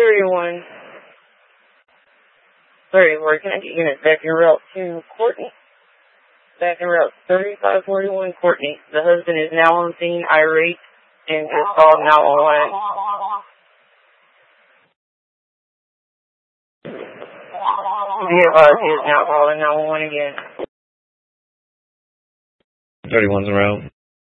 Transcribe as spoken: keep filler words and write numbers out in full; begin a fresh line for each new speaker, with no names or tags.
thirty-one. thirty-four, can I get units back in route to Courtney? Back in route thirty-five forty-one, Courtney. The husband is now on scene, irate, and is called now on. Be advised, he is now calling nine one one again.
thirty-one's around.